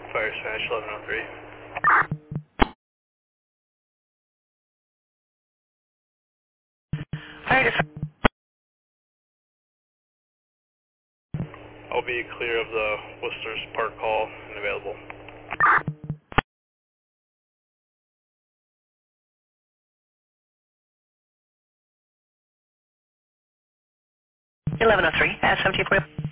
Fire Spanish 1103. Hi, this I'll be clear of the Worcester's Park call and available. is 1103. 17 for you.